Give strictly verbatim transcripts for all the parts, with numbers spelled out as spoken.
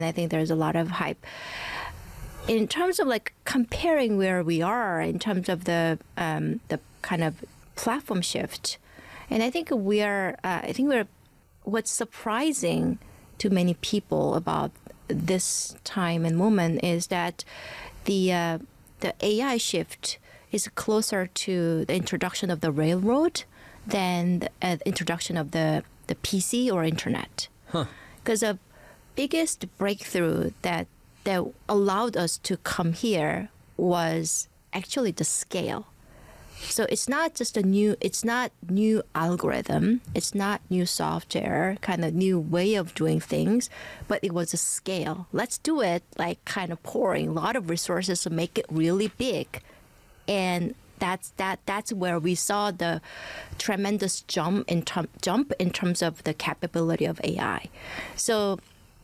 I think there's a lot of hype. In terms of like comparing where we are in terms of the um, the kind of platform shift, and I think we are. Uh, I think we're. What's surprising to many people about this time and moment is that the uh, the A I shift is closer to the introduction of the railroad than the uh, introduction of the the P C or internet. Because the biggest breakthrough that that allowed us to come here was actually the scale. So it's not just a new, it's not new algorithm, it's not new software, kind of new way of doing things, but it was a scale. Let's do it like kind of pouring a lot of resources to make it really big. And that's that. That's where we saw the tremendous jump in term, jump in terms of the capability of A I. So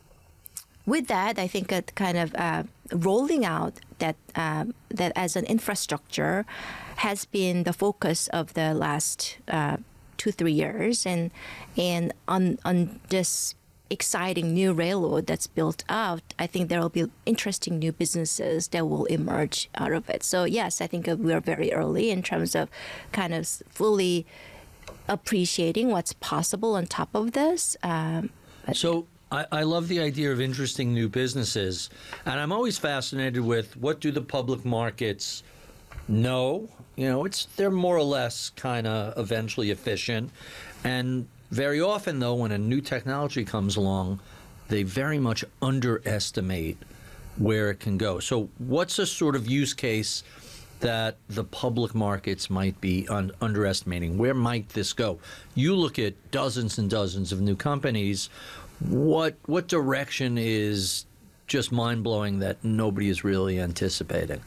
with that, I think it kind of uh, rolling out that um, that as an infrastructure has been the focus of the last uh, two three years, and and on on this exciting new railroad that's built out, I think there will be interesting new businesses that will emerge out of it. So yes, I think we are very early in terms of kind of fully appreciating what's possible on top of this. Um, so. I, I love the idea of interesting new businesses, and I'm always fascinated with what do the public markets know? You know, it's they're more or less kind of eventually efficient, and very often, though, when a new technology comes along, they very much underestimate where it can go. So what's a sort of use case that the public markets might be un- underestimating? Where might this go? You look at dozens and dozens of new companies. What what direction is just mind-blowing that nobody is really anticipating?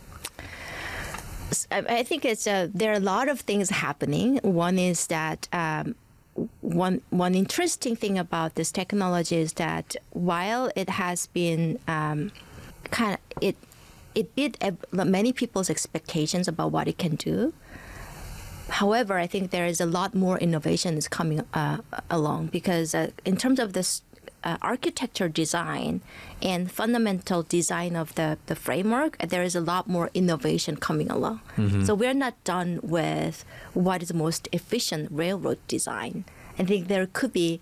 I think it's a, there are a lot of things happening. One is that um, one one interesting thing about this technology is that while it has been um, kind of it it beat many people's expectations about what it can do. However, I think there is a lot more innovation is coming uh, along because uh, in terms of this uh, architecture design and fundamental design of the, the framework, there is a lot more innovation coming along. Mm-hmm. So we're not done with what is the most efficient railroad design. I think there could be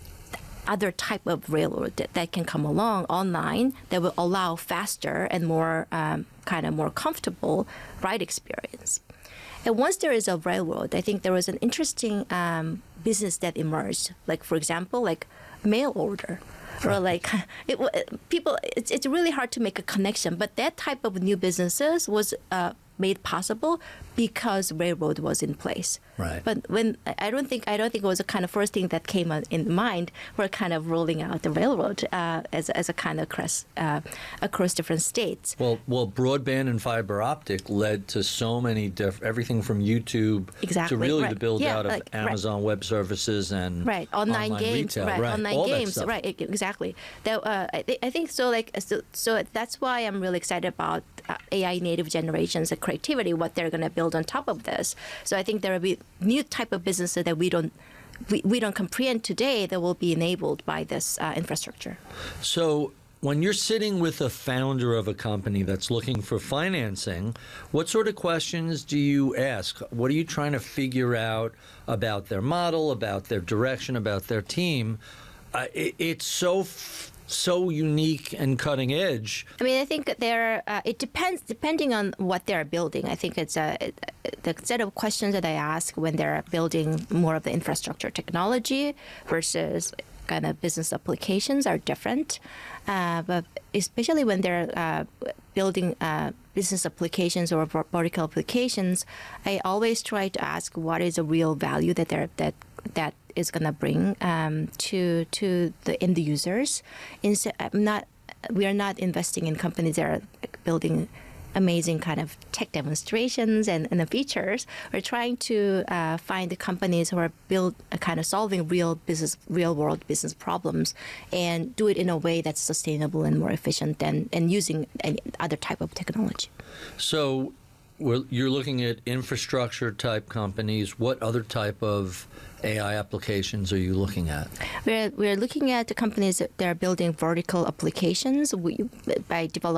other type of railroad that, that can come along online that will allow faster and more um, kind of more comfortable ride experience. And once there is a railroad, I think there was an interesting um, business that emerged. Like, for example, like mail order. Or like it, people, it's, it's really hard to make a connection. But that type of new businesses was uh, made possible because railroad was in place. Right. But when I don't think I don't think it was the kind of first thing that came in mind. We're kind of rolling out the railroad uh, as as a kind of across uh, across different states. Well, well, broadband and fiber optic led to so many different everything from YouTube exactly, to really right. the build yeah, out of like, Amazon right. Web Services and right online, online games, retail, right, right. online All games, that stuff. right, exactly. That uh, I, th- I think so. Like so, so that's why I'm really excited about uh, A I native generations and creativity. What they're going to build on top of this. So I think there will be new type of businesses that we don't we, we don't comprehend today that will be enabled by this uh, infrastructure. So when you're sitting with a founder of a company that's looking for financing, what sort of questions do you ask? What are you trying to figure out about their model, about their direction, about their team? Uh, it, it's so f- so unique and cutting edge. I mean, I think there. Uh, it depends depending on what they're building. I think it's a the set of questions that I ask when they're building more of the infrastructure technology versus kind of business applications are different. Uh, but especially when they're uh, building uh, business applications or vertical applications, I always try to ask what is the real value that they're that that is going to bring um, to to the end users. Instead, I'm not. We are not investing in companies that are building amazing kind of tech demonstrations and, and the features. We're trying to uh, find the companies who are build a kind of solving real business, real world business problems, and do it in a way that's sustainable and more efficient than and using any other type of technology. So, we're, you're looking at infrastructure type companies. What other type of A I applications are you looking at? We're, we're looking at the companies that are building vertical applications we, by developing